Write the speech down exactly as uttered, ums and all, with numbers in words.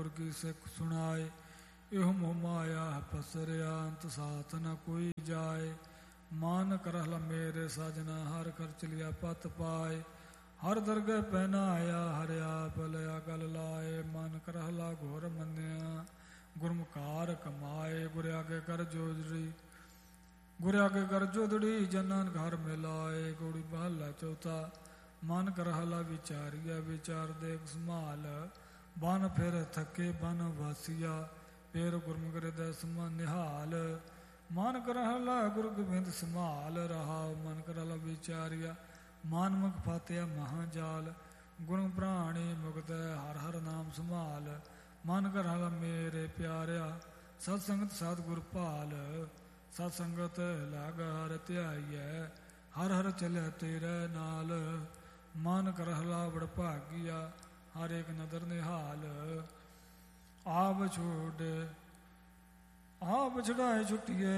ਗੁਰ ਕੀ ਸਿੱਖ ਸੁਣਾਏ। ਇਹੋ ਮੋਹ ਮਾਇਆ ਪਸਰਿਆ ਅੰਤ ਸਾਥ ਨ ਕੋਈ ਜਾਏ। ਮਾਨ ਕਰਹਲਾ ਮੇਰੇ ਸਾਜਨਾ ਹਰ ਖਰਚ ਲਿਆ ਪਤ ਪਾਏ। ਹਰ ਦਰਗਹਿ ਪਹਿਨਾਇਆ ਹਰਿ ਆਪ ਲਿਆ ਗਲ ਲਾਏ। ਮਨ ਕਰਹਲਾ ਘੋਰ ਮੰਨਿਆ ਗੁਰਮੁਖਾਰ ਕਮਾਏ। ਗੁਰ ਆਗੇ ਕਰ ਜੋਦੜੀ ਗੁਰ ਆਗੇ ਕਰ ਜੋਦੜੀ ਜਨਨ ਘਰ ਮਿਲਾਏ। ਗੋੜੀ ਬਹਲਾ ਚੌਥਾ ਮਨ ਕਰਹਲਾ ਵਿਚਾਰੀਆ ਵਿਚਾਰ ਦੇਖ ਸੰਭਾਲ। ਬਨ ਫਿਰ ਥਕੇ ਬਨ ਵਾਸੀਆ ਫੇਰ ਗੁਰਮੁਖ ਹਿਰਦੈ ਸਮਾ ਨਿਹਾਲ। ਮਨ ਕਰਹਲਾ ਗੁਰ ਗੋਬਿੰਦ ਸੰਭਾਲ ਰਹਾ। ਮਨ ਕਰਹਲਾ ਵਿਚਾਰੀਆ ਮਨ ਮੁਖ ਫਾਤਿਆ ਮਹਾਜਾਲ। ਗੁਰੂ ਪ੍ਰਾਣੀ ਮੁਕਤ ਹਰ ਹਰ ਨਾਮ ਸੰਭਾਲ। ਮਨ ਕਰਹਲਾ ਮੇਰੇ ਪਿਆਰਿਆ ਸਤ ਸੰਗਤ ਸਤਿਗੁਰ ਭਾਲ। ਸਤ ਸੰਗਤ ਲਗ ਹਰ ਧਿਆਈਐ ਹਰ ਹਰ ਚੱਲਿਆ ਤੇਰੇ ਨਾਲ। ਮਨ ਕਰਹਲਾ ਬੜ ਭਾਗੀਆ ਹਰ ਇੱਕ ਨਦਰ ਨਿਹਾਲ। ਆਪ ਛੋੜ ਆਪ ਛੁਡਾਏ ਛੁੱਟੀਏ